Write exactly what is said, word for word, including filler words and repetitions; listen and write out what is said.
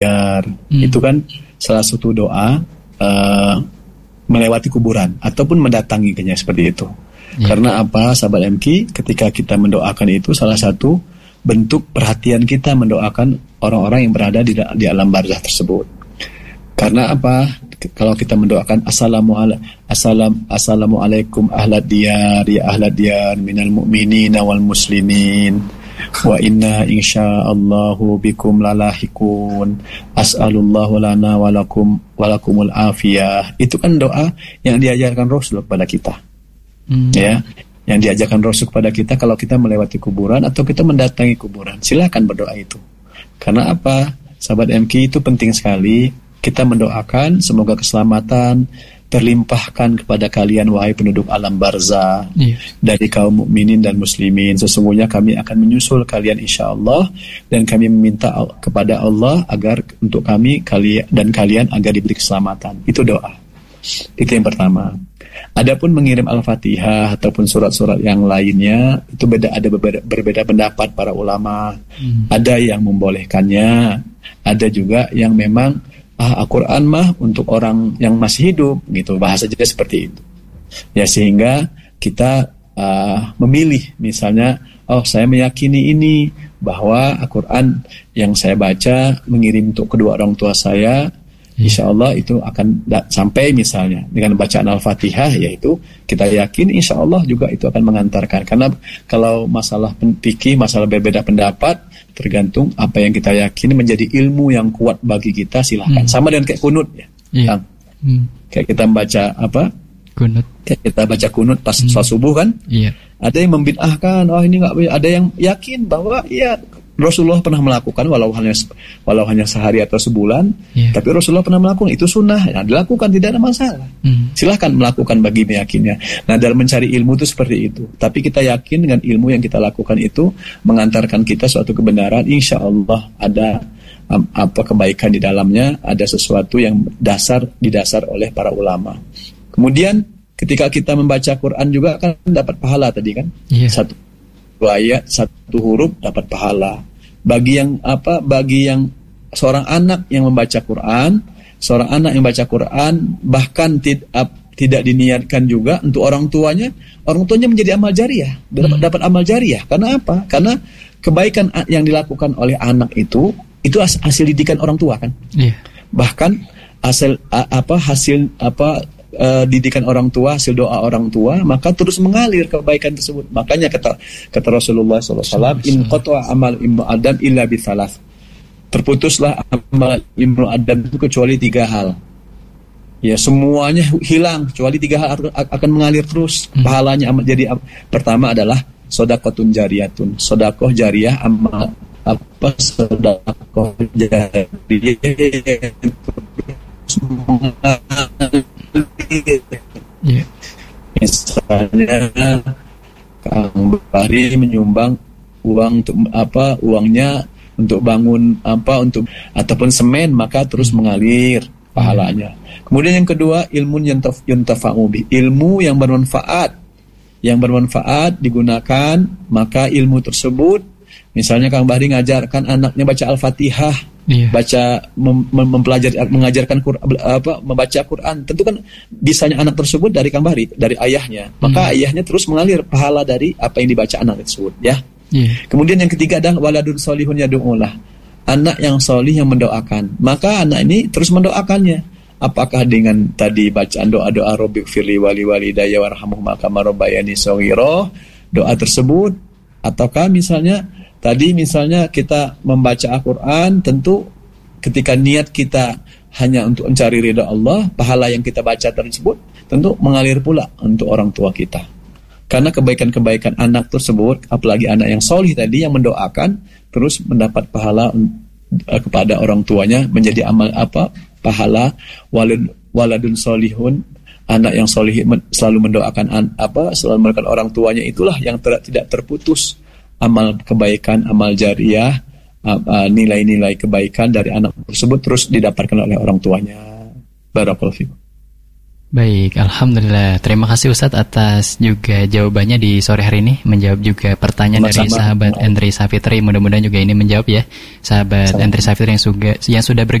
diyar. Hmm. Itu kan salah satu doa uh, melewati kuburan ataupun mendatanginya seperti itu. Yeah. Karena apa, sahabat M K, ketika kita mendoakan itu salah satu bentuk perhatian kita mendoakan orang-orang yang berada di, di alam barzah tersebut. Karena apa? Kalau kita mendoakan assalamualaikum assalam, assalamualaikum ahlad diyar ya ahlad diyar minal mu'minina wal muslimin wa inna insyaallahu bikum lalahikun as'alullahu lana walakum walakumul afiyah. Itu kan doa yang diajarkan Rasul kepada kita. Hmm. Ya, yang diajarkan Rasul kepada kita kalau kita melewati kuburan atau kita mendatangi kuburan. Silakan berdoa itu. Karena apa? Sahabat M K, itu penting sekali. Kita mendoakan semoga keselamatan terlimpahkan kepada kalian wahai penduduk alam barzah, yeah, dari kaum mukminin dan muslimin. Sesungguhnya kami akan menyusul kalian insyaallah, dan kami meminta kepada Allah agar untuk kami kalian dan kalian agar diberi keselamatan. Itu doa. Itu yang pertama. Adapun mengirim Al-Fatihah ataupun surat-surat yang lainnya itu beda, ada berbeda, berbeda pendapat para ulama. Hmm. Ada yang membolehkannya, ada juga yang memang ah, Al-Quran mah untuk orang yang masih hidup gitu, bahasa juga seperti itu. Ya, sehingga kita uh, memilih misalnya, oh saya meyakini ini bahwa Al-Quran yang saya baca mengirim untuk kedua orang tua saya, insya Allah itu akan da- sampai misalnya dengan bacaan Al-Fatihah, yaitu kita yakin insya Allah juga itu akan mengantarkan. Karena kalau masalah fikih, masalah berbeda pendapat, tergantung apa yang kita yakini menjadi ilmu yang kuat bagi kita, silahkan. Hmm. Sama dengan kayak kunut ya, yeah. hmm. kayak kita membaca apa? Kunut. Kayak kita baca kunut pas hmm. sholat subuh kan? Yeah. Ada yang membid'ahkan, oh ini nggak, ada yang yakin bahwa ya Rasulullah pernah melakukan walau hanya walau hanya sehari atau sebulan, yeah, tapi Rasulullah pernah melakukan, itu sunnah, ya, dilakukan, tidak ada masalah. Mm. Silahkan melakukan bagi meyakinnya. Nah, dalam mencari ilmu itu seperti itu. Tapi kita yakin dengan ilmu yang kita lakukan itu mengantarkan kita suatu kebenaran. Insya Allah ada um, apa kebaikan di dalamnya, ada sesuatu yang dasar didasar oleh para ulama. Kemudian ketika kita membaca Quran juga kan dapat pahala tadi kan, yeah, satu ayat, satu huruf dapat pahala. Bagi yang apa? Bagi yang seorang anak yang membaca Quran, seorang anak yang baca Quran bahkan tid, ap, tidak diniatkan juga untuk orang tuanya, orang tuanya menjadi amal jariah, dapat, hmm. dapat amal jariah. Karena apa? Karena kebaikan yang dilakukan oleh anak itu itu hasil didikan orang tua kan. Yeah. Bahkan hasil apa hasil apa Uh, didikan orang tua, hasil doa orang tua, maka terus mengalir kebaikan tersebut. Makanya kata kata Rasulullah shallallahu alaihi wasallam, in qata'a amal ibnu adam illa bi thalath. Terputuslah amal ibnu adam itu kecuali tiga hal. Ya, semuanya hilang kecuali tiga hal akan mengalir terus. Hmm. Pahalanya jadi pertama adalah shadaqatun jariyatun. Sedekah jariah, amal apa sedekah jariah yeah. Misalnya Kang Bahri menyumbang uang untuk apa, uangnya untuk bangun apa, untuk ataupun semen, maka terus mengalir pahalanya. Kemudian yang kedua, ilmu yang yuntafa'u bi, ilmu yang bermanfaat, yang bermanfaat digunakan, maka ilmu tersebut, misalnya Kang Bahri ngajarkan anaknya baca Al-Fatihah, yeah, baca mem- mempelajari mengajarkan Quran, apa membaca Quran, tentu kan bisanya anak tersebut dari Kang Bahri, dari ayahnya, maka hmm. ayahnya terus mengalir pahala dari apa yang dibaca anak tersebut, ya. Yeah. Kemudian yang ketiga adalah waladun solihun yad'ulah, anak yang solih yang mendoakan, maka anak ini terus mendoakannya. Apakah dengan tadi bacaan doa-doa Rabbi firli wali walidayya warhamhuma kama rabbayani shaghira, doa tersebut, ataukah misalnya tadi misalnya kita membaca Al-Quran, tentu ketika niat kita hanya untuk mencari ridha Allah, pahala yang kita baca tersebut tentu mengalir pula untuk orang tua kita. Karena kebaikan-kebaikan anak tersebut, apalagi anak yang solih tadi yang mendoakan, terus mendapat pahala kepada orang tuanya, menjadi amal apa? Pahala walad, waladun solihun, anak yang solih selalu mendoakan apa? Selalu mendoakan orang tuanya, itulah yang ter, tidak terputus amal kebaikan, amal jariah, uh, uh, nilai-nilai kebaikan dari anak tersebut terus didapatkan oleh orang tuanya. Barakallahu fikum. Baik, Alhamdulillah. Terima kasih Ustadz atas juga jawabannya di sore hari ini. Menjawab juga pertanyaan Sama-sama. dari sahabat Endri Safitri. Mudah-mudahan juga ini menjawab ya, sahabat Sama. Endri Safitri yang, suga, yang sudah ber